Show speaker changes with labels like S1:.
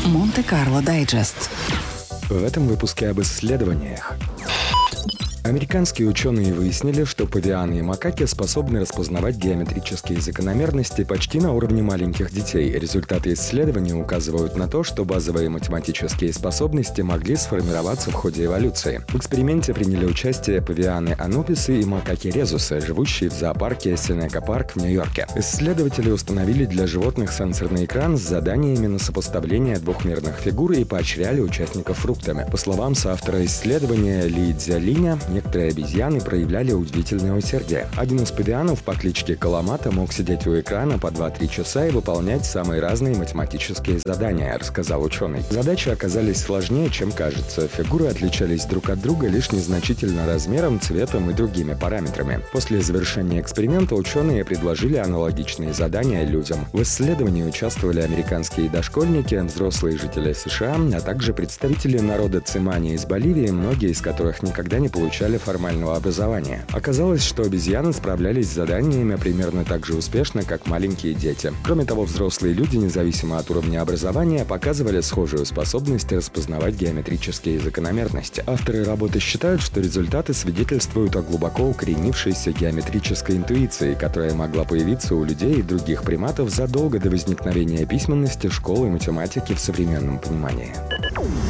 S1: Монте-Карло Дайджест.
S2: В этом выпуске об исследованиях. Американские ученые выяснили, что павианы и макаки способны распознавать геометрические закономерности почти на уровне маленьких детей. Результаты исследования указывают на то, что базовые математические способности могли сформироваться в ходе эволюции. В эксперименте приняли участие павианы анубисы и макаки резусы, живущие в зоопарке Сенека Парк в Нью-Йорке. Исследователи установили для животных сенсорный экран с заданиями на сопоставление двухмерных фигур и поощряли участников фруктами. По словам соавтора исследования Ли Цзялиня, некоторые обезьяны проявляли удивительное усердие. Один из павианов по кличке Каламата мог сидеть у экрана по 2-3 часа и выполнять самые разные математические задания, рассказал ученый. Задачи оказались сложнее, чем кажется. Фигуры отличались друг от друга лишь незначительно размером, цветом и другими параметрами. После завершения эксперимента ученые предложили аналогичные задания людям. В исследовании участвовали американские дошкольники, взрослые жители США, а также представители народа Цимани из Боливии, многие из которых никогда не получали формального образования. Оказалось, что обезьяны справлялись с заданиями примерно так же успешно, как маленькие дети. Кроме того, взрослые люди, независимо от уровня образования, показывали схожую способность распознавать геометрические закономерности. Авторы работы считают, что результаты свидетельствуют о глубоко укоренившейся геометрической интуиции, которая могла появиться у людей и других приматов задолго до возникновения письменности, школы и математики в современном понимании.